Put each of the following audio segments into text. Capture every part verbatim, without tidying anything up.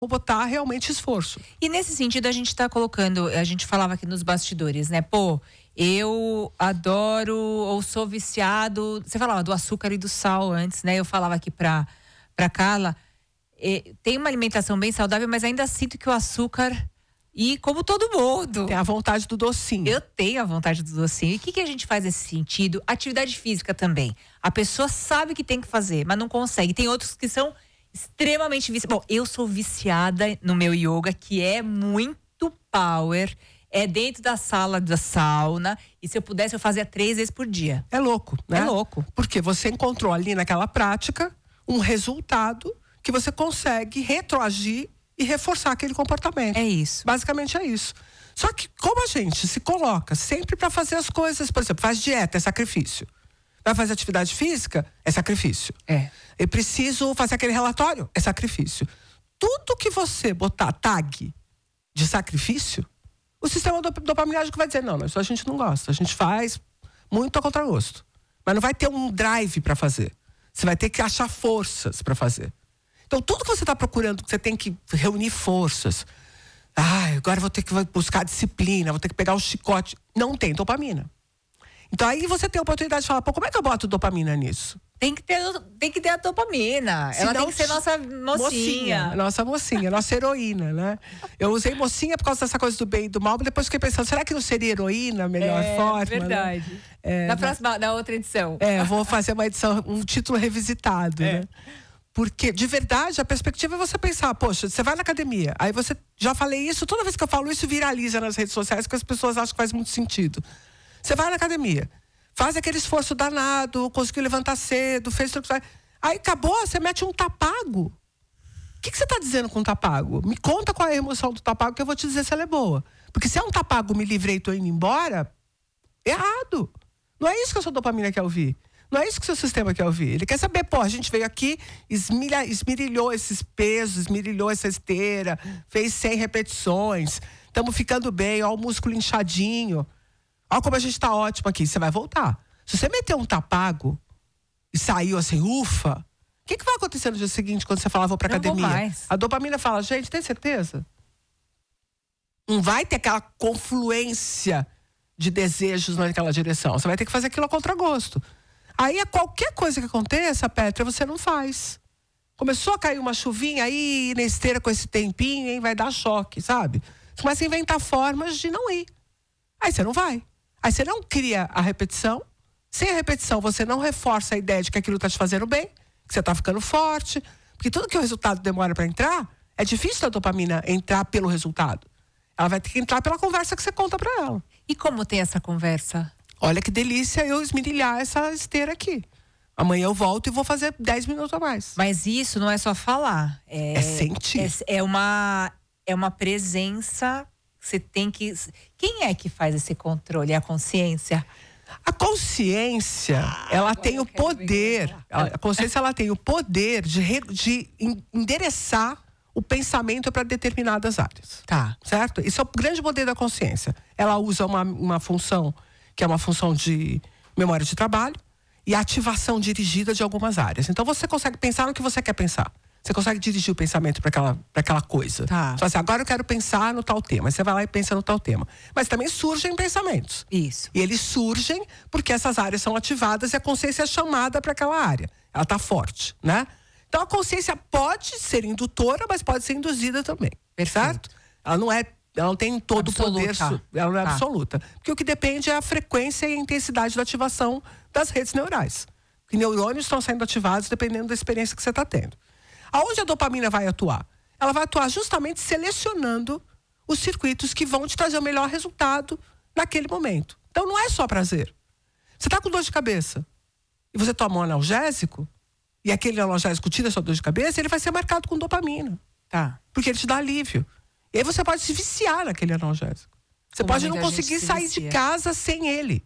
vou botar realmente esforço. E nesse sentido a gente está colocando, a gente falava aqui nos bastidores, né? Pô, eu adoro ou sou viciado, você falava do açúcar e do sal antes, né? Eu falava aqui pra, pra Carla, eh, tem uma alimentação bem saudável, mas ainda sinto que o açúcar, e como todo mundo, Tem a vontade do docinho. eu tenho a vontade do docinho. E o que, que a gente faz nesse sentido? Atividade física também. A pessoa sabe que tem que fazer, mas não consegue. Tem outros que são extremamente viciados. Bom, eu sou viciada no meu yoga, que é muito power. É dentro da sala da sauna. E se eu pudesse, eu fazia três vezes por dia. É louco, né? É louco. Porque você encontrou ali naquela prática um resultado que você consegue retroagir e reforçar aquele comportamento. É isso. Basicamente é isso. Só que como a gente se coloca sempre para fazer as coisas, por exemplo, faz dieta, é sacrifício. Vai fazer atividade física, é sacrifício. É. Eu preciso fazer aquele relatório, é sacrifício. Tudo que você botar tag de sacrifício, o sistema dopaminérgico vai dizer, não, não, isso a gente não gosta. A gente faz muito a contragosto. Mas não vai ter um drive para fazer. Você vai ter que achar forças para fazer. Então, tudo que você está procurando, você tem que reunir forças. Ah, agora eu vou ter que buscar disciplina, vou ter que pegar o chicote. Não tem dopamina. Então, aí você tem a oportunidade de falar, pô, como é que eu boto dopamina nisso? Tem que ter, tem que ter a dopamina. Se Ela não, tem que ser nossa mocinha. mocinha. Nossa mocinha, nossa heroína, né? Eu usei mocinha por causa dessa coisa do bem e do mal, mas depois fiquei pensando, será que não seria heroína a melhor É, forma? verdade. Né? É, na mas- próxima, na outra edição. É, eu vou fazer uma edição, um título revisitado, É. né? Porque, de verdade, a perspectiva é você pensar, poxa, você vai na academia, aí você, já falei isso, toda vez que eu falo isso, viraliza nas redes sociais, porque as pessoas acham que faz muito sentido. Você vai na academia, faz aquele esforço danado, conseguiu levantar cedo, fez tudo que você... Aí acabou, você mete um tapago. O que, que você está dizendo com tapago? Me conta qual é a emoção do tapago que eu vou te dizer se ela é boa. Porque se é um tapago, me livrei e tô indo embora, errado. Não é isso que a sua dopamina quer ouvir. Não é isso que o seu sistema quer ouvir. Ele quer saber, pô, a gente veio aqui, esmilha, esmirilhou esses pesos, esmirilhou essa esteira, fez cem repetições, estamos ficando bem, ó o músculo inchadinho. Ó como a gente tá ótimo aqui. Você vai voltar. Se você meter um tapago e saiu assim, ufa, o que, que vai acontecer no dia seguinte quando você falar, vou pra Não vou academia? mais. A dopamina fala, gente, tem certeza? Não vai ter aquela confluência de desejos naquela direção. Você vai ter que fazer aquilo a contragosto. Aí, a qualquer coisa que aconteça, Petra, você não faz. Começou a cair uma chuvinha aí na esteira com esse tempinho, hein, vai dar choque, sabe? Você começa a inventar formas de não ir. Aí você não vai. Aí você não cria a repetição. Sem a repetição, você não reforça a ideia de que aquilo está te fazendo bem, que você está ficando forte. Porque tudo que o resultado demora para entrar, é difícil a dopamina entrar pelo resultado. Ela vai ter que entrar pela conversa que você conta para ela. E como ter essa conversa? Olha que delícia eu esmirilhar essa esteira aqui. Amanhã eu volto e vou fazer dez minutos a mais. Mas isso não é só falar. É, É sentir. É, é uma, é uma presença. Você tem que. Quem é que faz esse controle? É a consciência? A consciência, ela tem o eu quero poder. ver. A consciência, ela tem o poder de, re- de en- endereçar o pensamento para determinadas áreas. Tá. Certo? Isso é o grande poder da consciência. Ela usa uma, uma função, que é uma função de memória de trabalho, e ativação dirigida de algumas áreas. Então você consegue pensar no que você quer pensar. Você consegue dirigir o pensamento para aquela, para aquela coisa. Tá. Você fala assim, agora eu quero pensar no tal tema. Aí você vai lá e pensa no tal tema. Mas também surgem pensamentos. Isso. E eles surgem porque essas áreas são ativadas e a consciência é chamada para aquela área. Ela está forte, né? Então a consciência pode ser indutora, mas pode ser induzida também. Perfeito. Certo? Ela não é, ela não tem todo Absoluta. o poder, su- ela não é Tá. absoluta. Porque o que depende é a frequência e a intensidade da ativação das redes neurais. Que neurônios estão sendo ativados dependendo da experiência que você está tendo. Aonde a dopamina vai atuar? Ela vai atuar justamente selecionando os circuitos que vão te trazer o melhor resultado naquele momento. Então não é só prazer. Você está com dor de cabeça e você toma um analgésico, e aquele analgésico tira a sua dor de cabeça, ele vai ser marcado com dopamina. Tá. Porque ele te dá alívio. E aí você pode se viciar naquele analgésico. Você Como pode não muita gente conseguir se sair vicia. de casa sem ele.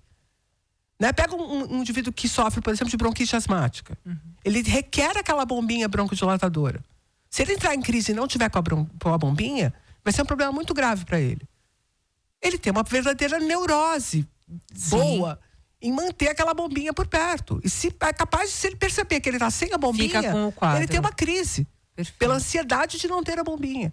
Né? Pega um, um indivíduo que sofre, por exemplo, de bronquite asmática. Uhum. Ele requer aquela bombinha broncodilatadora. Se ele entrar em crise e não tiver com a, bron- com a bombinha, vai ser um problema muito grave para ele. Ele tem uma verdadeira neurose boa em manter aquela bombinha por perto. E se é capaz de, se ele perceber que ele está sem a bombinha, Fica com o quadro. ele tem uma crise. Perfeito. Pela ansiedade de não ter a bombinha.